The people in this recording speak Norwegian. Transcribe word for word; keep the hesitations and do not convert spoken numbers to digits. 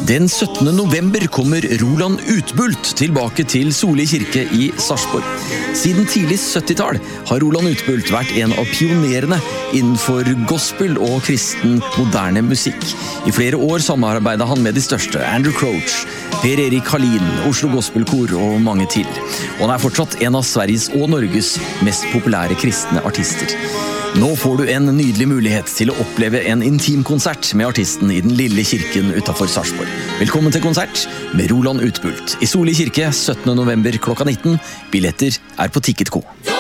Den syttende november kommer Roland Utbult tilbake til Solli kirke i Sarpsborg. Siden tidlig syttitall har Roland Utbult vært en av pionerene innenfor gospel og kristen moderne musikk. I flere år samarbeidet han med de største, Andrew Crouch, Per-Erik Hallin, Oslo Gospelkor og mange til. Og han er fortsatt en av Sveriges og Norges mest populære kristne artister. Nå får du en nydelig mulighet til å oppleve en intim konsert med artisten i den lille kirken utenfor Sarpsborg. Velkommen til konsert med Roland Utbult i Solli kirke syttende november klokka nitten. Billetter er på Ticketco.